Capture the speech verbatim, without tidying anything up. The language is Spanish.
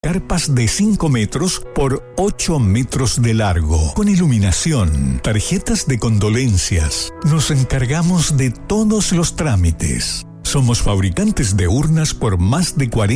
Carpas de cinco metros por ocho metros de largo, con iluminación, tarjetas de condolencias. Nos encargamos de todos los trámites. Somos fabricantes de urnas por más de cuarenta